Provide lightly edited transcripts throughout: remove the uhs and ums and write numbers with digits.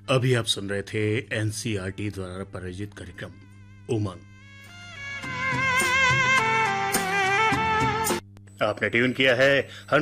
अभी आप सुन रहे थे एनसीईआरटी द्वारा प्रायोजित कार्यक्रम उमंग। आपने ट्यून किया है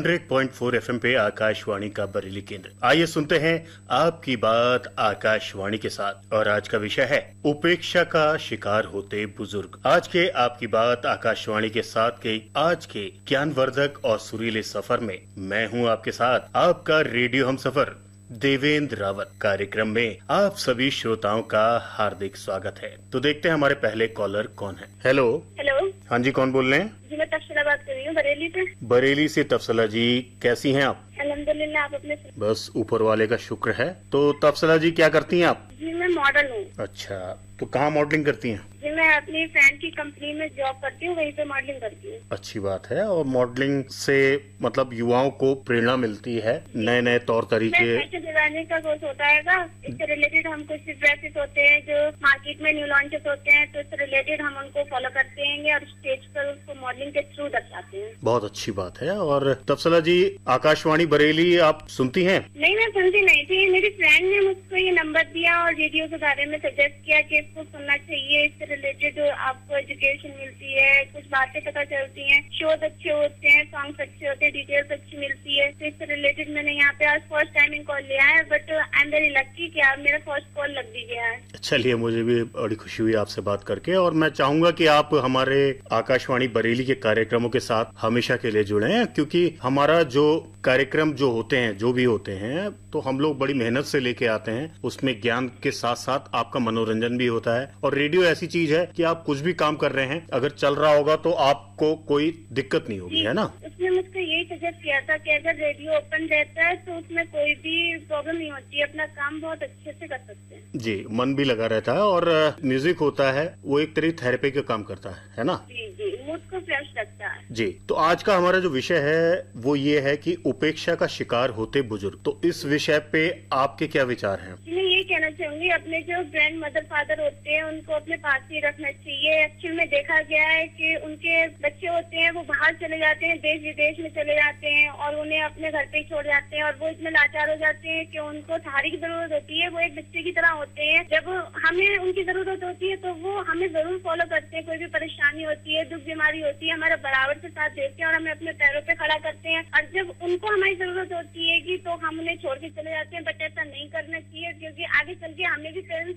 100.4 एफएम पे आकाशवाणी का बरेली केंद्र। आइए सुनते हैं आपकी बात आकाशवाणी के साथ। और आज का विषय है उपेक्षा का शिकार होते बुजुर्ग। आज के आपकी बात आकाशवाणी के साथ के आज के ज्ञानवर्धक और सुरीले सफर में मैं हूं आपके साथ, आपका रेडियो हम सफर देवेंद्र रावत। कार्यक्रम में आप सभी श्रोताओं का हार्दिक स्वागत है। तो देखते हैं हमारे पहले कॉलर कौन है। हेलो। हाँ जी, कौन बोल रहे हैं? जी, मैं तफसला बात कर रही हूँ बरेली से। बरेली से तफसला जी, कैसी हैं आप? अल्हम्दुलिल्लाह, आप अपने? बस ऊपर वाले का शुक्र है। तो तफसला जी क्या करती हैं आप? जी, मैं मॉडल हूँ। अच्छा, तो कहाँ मॉडलिंग करती हैं? जी, मैं अपनी फ्रेंड की कंपनी में जॉब करती हूँ, वहीं पे मॉडलिंग करती हूँ। अच्छी बात है। और मॉडलिंग से मतलब युवाओं को प्रेरणा मिलती है, नए नए तौर तरीके। फैशन डिजाइनिंग का कोर्स होता है, इससे रिलेटेड हम कुछ ड्रेसेस होते हैं जो मार्केट में न्यू लॉन्चेस होते हैं, तो इससे रिलेटेड हम उनको फॉलो करते हैं और स्टेज पर उसको मॉडलिंग के थ्रू दर्शाते हैं। बहुत अच्छी बात है। और तफसला जी, आकाशवाणी बरेली आप सुनती हैं? नहीं, मैं सुनती नहीं थी। मेरी फ्रेंड ने मुझको ये नंबर दिया और रेडियो के बारे में सजेस्ट किया कि इसको सुनना चाहिए, इससे रिलेटेड आपको एजुकेशन मिलती है, कुछ बातें पता चलती हैं, शोज अच्छे होते हैं, सॉन्ग्स अच्छे होते हैं, डिटेल्स अच्छी मिलती है। तो इससे रिलेटेड मैंने यहाँ पे आज फर्स्ट टाइमिंग कॉल लिया है, but I am very lucky कि आप मेरा फर्स्ट कॉल लग भी गया है। चलिए, मुझे भी बड़ी खुशी हुई आपसे बात करके। और मैं चाहूंगा कि आप हमारे आकाशवाणी बरेली के कार्यक्रमों के साथ हमेशा के लिए जुड़े हैं, क्योंकि हमारा जो कार्यक्रम जो होते हैं, जो भी होते हैं, तो हम लोग बड़ी मेहनत से लेके आते हैं। उसमें ज्ञान के साथ साथ आपका मनोरंजन भी होता है। और रेडियो ऐसी चीज है कि आप कुछ भी काम कर रहे हैं, अगर चल रहा होगा तो आपको कोई दिक्कत नहीं होगी, है ना? उसने मुझको यही सजेस्ट किया था कि अगर रेडियो ओपन रहता है तो उसमें कोई भी प्रॉब्लम नहीं होती है, अपना काम बहुत अच्छे से कर सकते हैं। जी, मन भी लगा रहता है। और म्यूजिक होता है, वो एक तरह थेरेपी का काम करता है ना? जी जी, मूड को फ्रेश रखता है। जी, तो आज का हमारा जो विषय है वो ये है कि उपेक्षा का शिकार होते बुजुर्ग। तो इस विषय पे आपके क्या विचार हैं? मैं ये कहना चाहूंगी, अपने जो ग्रैंड मदर फादर होते हैं उनको अपने पास ही रखना चाहिए। एक्चुअल में देखा गया है कि उनके बच्चे होते हैं वो बाहर चले जाते हैं, देश विदेश में चले जाते हैं और उन्हें अपने घर पे ही छोड़ जाते हैं, और वो इतने लाचार हो जाते हैं कि उनको सहारे की जरूरत होती है। वो एक बच्चे की तरह होते हैं। जब हमें उनकी जरूरत होती है तो वो हमें जरूर फॉलो करते हैं। कोई भी परेशानी होती है, दुख बीमारी होती है, हमारा बराबर से साथ देते हैं और हमें अपने पैरों पे खड़ा करते हैं। और जब उनको हमारी जरूरत होती है तो हम उन्हें छोड़ के चले जाते हैं। बट ऐसा नहीं करना चाहिए, क्योंकि आगे चल के हमें भी पेरेंट्स